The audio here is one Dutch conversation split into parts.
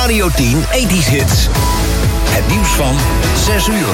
Radio 10 80's Hits. Het nieuws van 6 uur.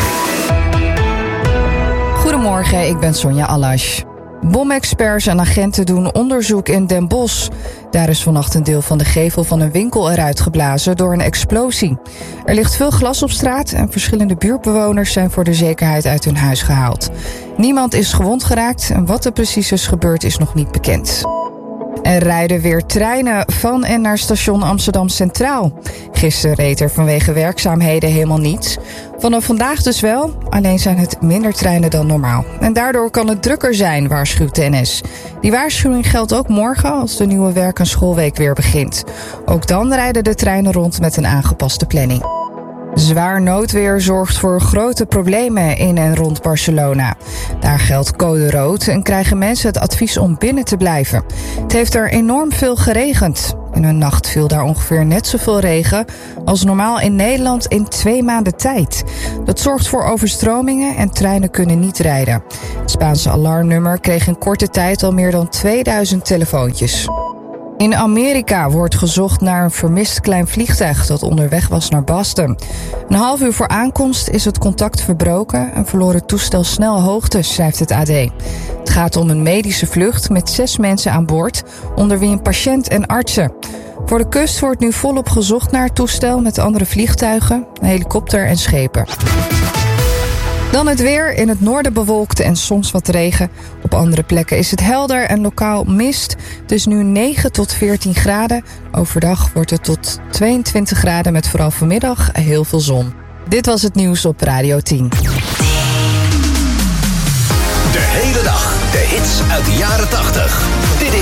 Goedemorgen, ik ben Sonja Allash. Bomexperts en agenten doen onderzoek in Den Bosch. Daar is vannacht een deel van de gevel van een winkel eruit geblazen door een explosie. Er ligt veel glas op straat en verschillende buurtbewoners zijn voor de zekerheid uit hun huis gehaald. Niemand is gewond geraakt en wat er precies is gebeurd is nog niet bekend. Er rijden weer treinen van en naar station Amsterdam Centraal. Gisteren reed er vanwege werkzaamheden helemaal niets. Vanaf vandaag dus wel, alleen zijn het minder treinen dan normaal. En daardoor kan het drukker zijn, waarschuwt de NS. Die waarschuwing geldt ook morgen als de nieuwe werk- en schoolweek weer begint. Ook dan rijden de treinen rond met een aangepaste planning. Zwaar noodweer zorgt voor grote problemen in en rond Barcelona. Daar geldt code rood en krijgen mensen het advies om binnen te blijven. Het heeft er enorm veel geregend. In een nacht viel daar ongeveer net zoveel regen als normaal in Nederland in 2 maanden tijd. Dat zorgt voor overstromingen en treinen kunnen niet rijden. Het Spaanse alarmnummer kreeg in korte tijd al meer dan 2000 telefoontjes. In Amerika wordt gezocht naar een vermist klein vliegtuig dat onderweg was naar Boston. Een half uur voor aankomst is het contact verbroken en verloor het toestel snel hoogte, schrijft het AD. Het gaat om een medische vlucht met 6 mensen aan boord, onder wie een patiënt en artsen. Voor de kust wordt nu volop gezocht naar het toestel met andere vliegtuigen, een helikopter en schepen. Dan het weer. In het noorden bewolkt en soms wat regen. Op andere plekken is het helder en lokaal mist. Dus nu 9 tot 14 graden. Overdag wordt het tot 22 graden met vooral vanmiddag heel veel zon. Dit was het nieuws op Radio 10. De hele dag de hits uit de jaren 80,